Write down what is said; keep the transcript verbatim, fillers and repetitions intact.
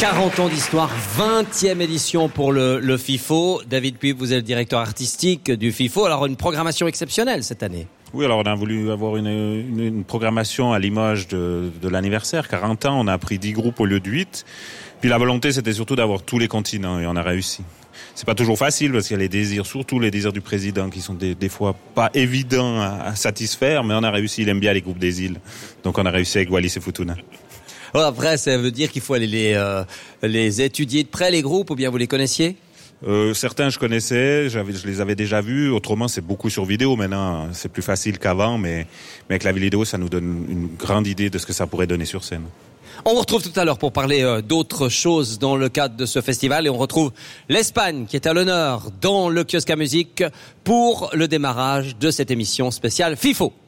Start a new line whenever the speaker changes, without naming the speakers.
quarante ans d'histoire, vingtième édition pour le, le FIFO. David Puy, vous êtes le directeur artistique du FIFO. Alors, une programmation exceptionnelle cette année.
Oui, alors on a voulu avoir une, une, une programmation à l'image de, de l'anniversaire. quarante ans, on a pris dix groupes au lieu de huit. Puis la volonté, c'était surtout d'avoir tous les continents et on a réussi. C'est pas toujours facile parce qu'il y a les désirs, surtout les désirs du président qui sont des, des fois pas évidents à, à satisfaire, mais on a réussi. Il aime bien les groupes des îles. Donc on a réussi avec Wallis et Futuna.
Après, ça veut dire qu'il faut aller les, euh, les étudier de près, les groupes, ou bien vous les connaissiez ?
Euh, certains je connaissais, j'avais, je les avais déjà vus. Autrement, c'est beaucoup sur vidéo maintenant. C'est plus facile qu'avant, mais, mais avec la vidéo, ça nous donne une grande idée de ce que ça pourrait donner sur scène.
On vous retrouve tout à l'heure pour parler euh, d'autres choses dans le cadre de ce festival. Et on retrouve l'Espagne qui est à l'honneur dans le kiosque à musique pour le démarrage de cette émission spéciale FIFO.